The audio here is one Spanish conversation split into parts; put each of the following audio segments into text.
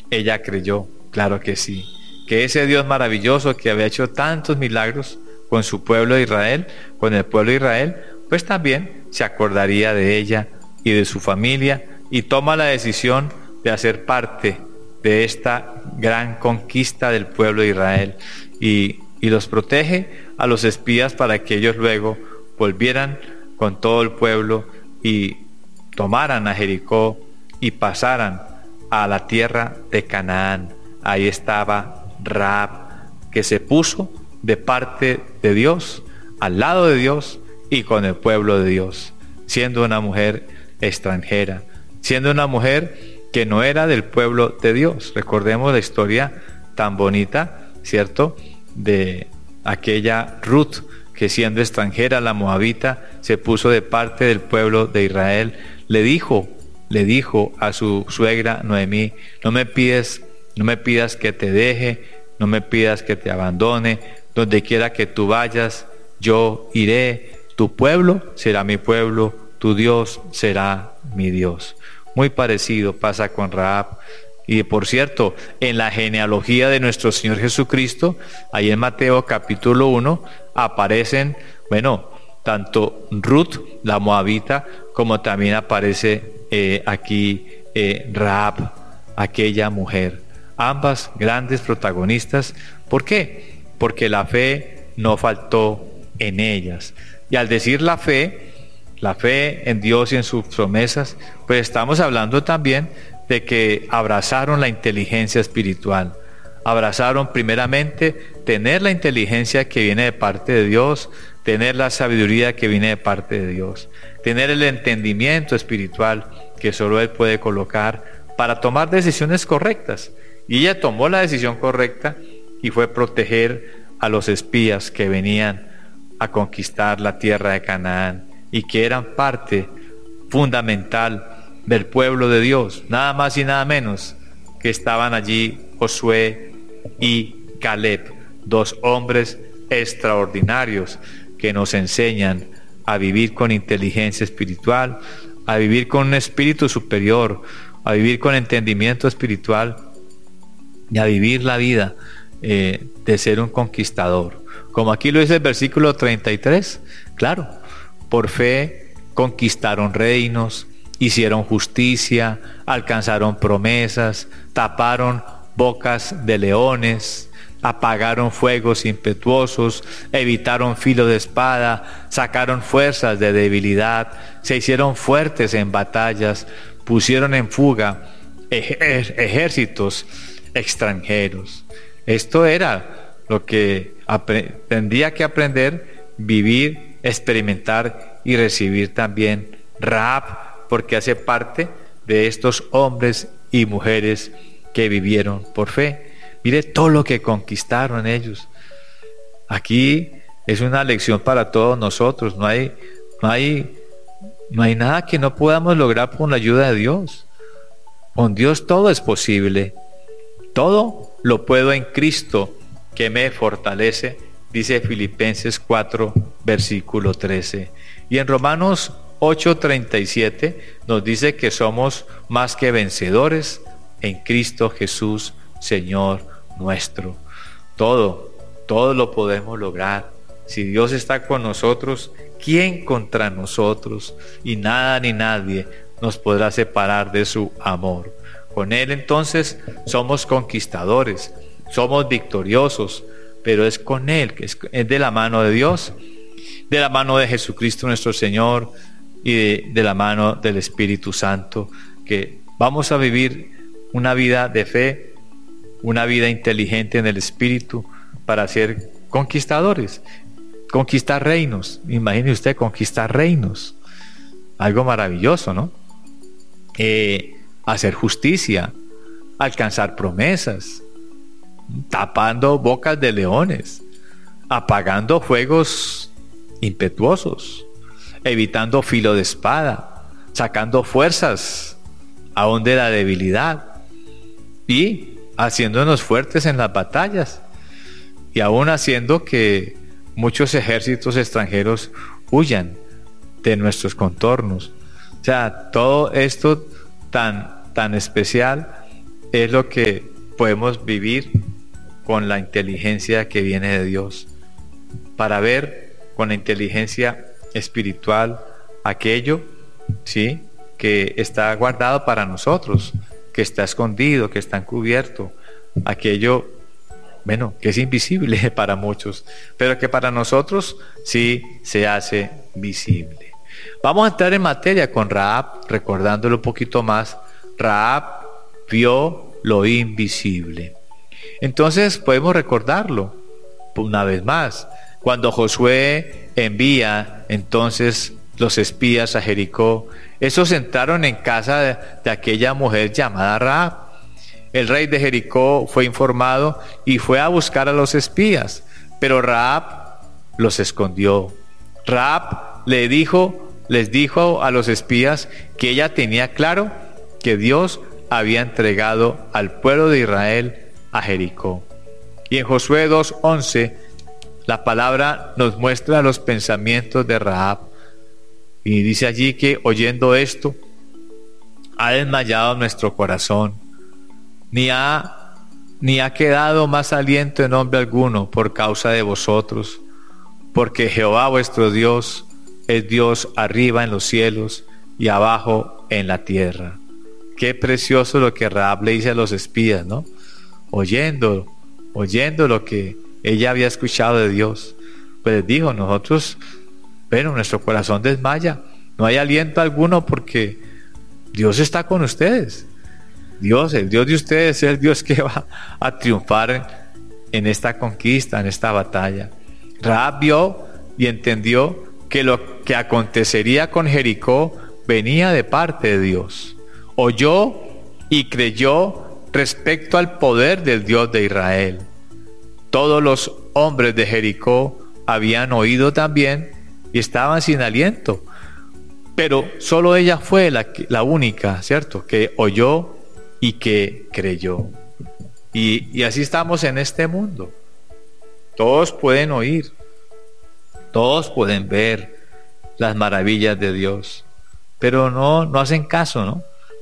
Ella creyó, claro que sí, que ese Dios maravilloso que había hecho tantos milagros con su pueblo de Israel, con el pueblo de Israel, pues también se acordaría de ella y de su familia, y toma la decisión de hacer parte de esta gran conquista del pueblo de Israel, y los protege a los espías para que ellos luego volvieran con todo el pueblo y tomaran a Jericó y pasaran a la tierra de Canaán. Ahí estaba Rahab, que se puso de parte de Dios, al lado de Dios y con el pueblo de Dios, siendo una mujer extranjera, siendo una mujer que no era del pueblo de Dios. Recordemos la historia tan bonita, ¿cierto?, de aquella Ruth, que siendo extranjera, la moabita, se puso de parte del pueblo de Israel. Le dijo a su suegra Noemí: no me pidas que te deje, no me pidas que te abandone, donde quiera que tú vayas, yo iré, tu pueblo será mi pueblo, tu Dios será mi Dios. Muy parecido pasa con Rahab. Y por cierto, en la genealogía de nuestro Señor Jesucristo, ahí en Mateo capítulo 1, aparecen, tanto Ruth, la moabita, como también aparece aquí Rahab, aquella mujer. Ambas grandes protagonistas. ¿Por qué? Porque la fe no faltó en ellas. Y al decir la fe en Dios y en sus promesas, pues estamos hablando también de que abrazaron la inteligencia espiritual. Abrazaron primeramente tener la inteligencia que viene de parte de Dios, tener la sabiduría que viene de parte de Dios, tener el entendimiento espiritual que solo Él puede colocar para tomar decisiones correctas. Y ella tomó la decisión correcta y fue proteger a los espías que venían a conquistar la tierra de Canaán y que eran parte fundamental del pueblo de Dios, nada más y nada menos que estaban allí Josué y Caleb, dos hombres extraordinarios que nos enseñan a vivir con inteligencia espiritual, a vivir con un espíritu superior, a vivir con entendimiento espiritual y a vivir la vida de ser un conquistador. Como aquí lo dice el versículo 33, claro, por fe conquistaron reinos, hicieron justicia, alcanzaron promesas, taparon bocas de leones, apagaron fuegos impetuosos, evitaron filo de espada, sacaron fuerzas de debilidad, se hicieron fuertes en batallas, pusieron en fuga ejércitos extranjeros. Esto era lo que tendría que aprender, vivir, experimentar y recibir también Rahab, porque hace parte de estos hombres y mujeres que vivieron por fe. Mire todo lo que conquistaron ellos. Aquí es una lección para todos nosotros. No hay nada que no podamos lograr con la ayuda de Dios. Con Dios todo es posible. Todo lo puedo en Cristo que me fortalece, dice Filipenses 4, versículo 13. Y en Romanos 8:37 nos dice que somos más que vencedores en Cristo Jesús, Señor nuestro. Todo lo podemos lograr. Si Dios está con nosotros, ¿quién contra nosotros? Y nada ni nadie nos podrá separar de su amor. Con Él entonces somos conquistadores, somos victoriosos, pero es con Él, que es de la mano de Dios, de la mano de Jesucristo nuestro Señor, y de la mano del Espíritu Santo, que vamos a vivir una vida de fe, una vida inteligente en el Espíritu, para ser conquistadores, conquistar reinos. Imagine usted conquistar reinos, algo maravilloso, ¿no? Hacer justicia, alcanzar promesas, tapando bocas de leones, apagando fuegos impetuosos, evitando filo de espada, sacando fuerzas aún de la debilidad y haciéndonos fuertes en las batallas, y aún haciendo que muchos ejércitos extranjeros huyan de nuestros contornos. O sea, todo esto tan especial es lo que podemos vivir con la inteligencia que viene de Dios, para ver con la inteligencia espiritual aquello, ¿sí?, que está guardado para nosotros, que está escondido, que está encubierto, aquello, bueno, que es invisible para muchos, pero que para nosotros sí se hace visible. Vamos a entrar en materia con Rahab, recordándolo un poquito más. Rahab vio lo invisible. Entonces podemos recordarlo una vez más. Cuando Josué envía entonces los espías a Jericó, esos entraron en casa de aquella mujer llamada Rahab. El rey de Jericó fue informado y fue a buscar a los espías, pero Rahab los escondió. Rahab les dijo a los espías que ella tenía claro que Dios había entregado al pueblo de Israel a Jericó. Y en Josué 2:11 la palabra nos muestra los pensamientos de Rahab. Y dice allí que oyendo esto, ha desmayado nuestro corazón, ni ha quedado más aliento en hombre alguno por causa de vosotros, porque Jehová vuestro Dios es Dios arriba en los cielos y abajo en la tierra. Qué precioso lo que Rahab le dice a los espías, ¿no? Oyendo lo que ella había escuchado de Dios, pues les dijo: nosotros, bueno, nuestro corazón desmaya, no hay aliento alguno porque Dios está con ustedes. Dios, el Dios de ustedes, es el Dios que va a triunfar en esta conquista, en esta batalla. Rahab vio y entendió que lo que acontecería con Jericó venía de parte de Dios. Oyó y creyó respecto al poder del Dios de Israel. Todos los hombres de Jericó habían oído también y estaban sin aliento, pero solo ella fue la única, ¿cierto?, que oyó y que creyó. Y así estamos en este mundo. Todos pueden oír, todos pueden ver las maravillas de Dios, pero no hacen caso, ¿no?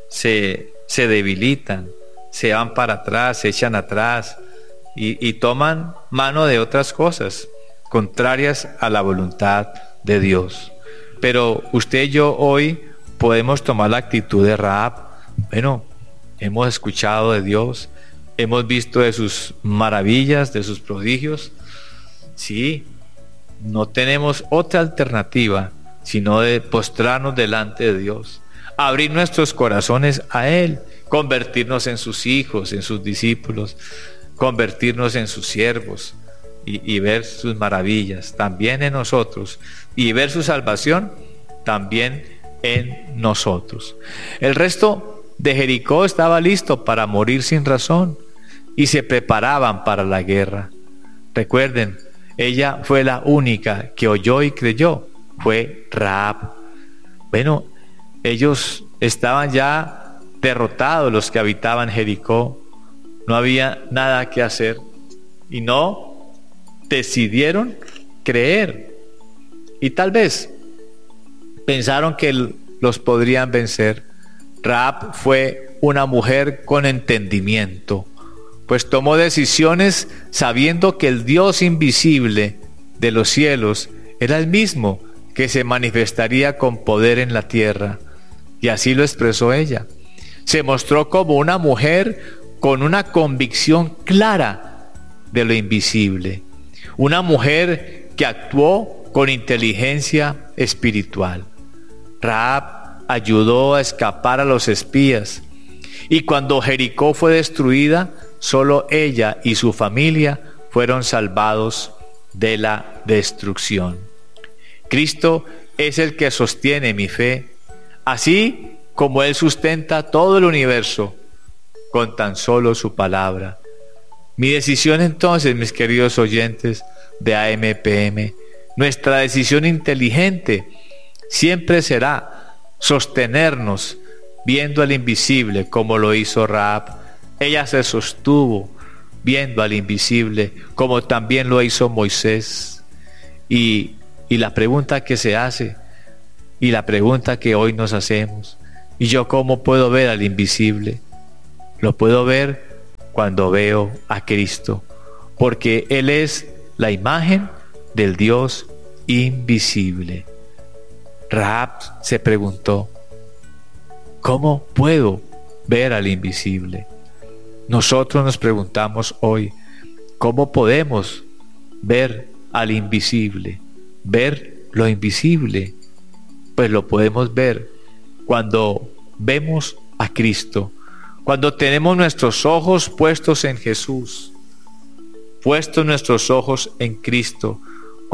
Se debilitan, se van para atrás, se echan atrás y toman mano de otras cosas contrarias a la voluntad de Dios. Pero usted y yo hoy podemos tomar la actitud de Rahab. Bueno, hemos escuchado de Dios, hemos visto de sus maravillas, de sus prodigios. Sí, no tenemos otra alternativa sino de postrarnos delante de Dios, abrir nuestros corazones a Él, convertirnos en sus hijos, en sus discípulos, convertirnos en sus siervos y ver sus maravillas también en nosotros, y ver su salvación también en nosotros. El resto de Jericó estaba listo para morir sin razón y se preparaban para la guerra. Recuerden, ella fue la única que oyó y creyó, fue Rahab. Bueno, ellos estaban ya derrotados, los que habitaban Jericó, no había nada que hacer y no decidieron creer, y tal vez pensaron que los podrían vencer. Rahab fue una mujer con entendimiento, pues tomó decisiones sabiendo que el Dios invisible de los cielos era el mismo que se manifestaría con poder en la tierra, y así lo expresó ella. Se mostró como una mujer con una convicción clara de lo invisible, una mujer que actuó con inteligencia espiritual. Rahab ayudó a escapar a los espías, y cuando Jericó fue destruida, solo ella y su familia fueron salvados de la destrucción. Cristo es el que sostiene mi fe, así como Él sustenta todo el universo con tan solo su palabra. Mi decisión entonces, mis queridos oyentes de AMPM, nuestra decisión inteligente siempre será sostenernos viendo al invisible, como lo hizo Rahab. Ella se sostuvo viendo al invisible, como también lo hizo Moisés. Y la pregunta que se hace, y la pregunta que hoy nos hacemos: ¿y yo cómo puedo ver al invisible? Lo puedo ver cuando veo a Cristo, porque Él es la imagen del Dios invisible. Rahab se preguntó, ¿cómo puedo ver al invisible? Nosotros nos preguntamos hoy, ¿cómo podemos ver al invisible? Ver lo invisible. Pues lo podemos ver cuando vemos a Cristo, cuando tenemos nuestros ojos puestos en Jesús, puestos nuestros ojos en Cristo,